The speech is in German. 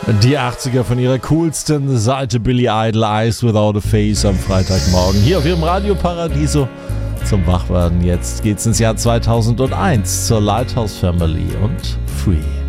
Die 80er von ihrer coolsten Seite, Billy Idol, Eyes Without a Face am Freitagmorgen. Hier auf ihrem Radio Paradiso zum Wachwerden. Jetzt geht's ins Jahr 2001 zur Lighthouse Family und Free.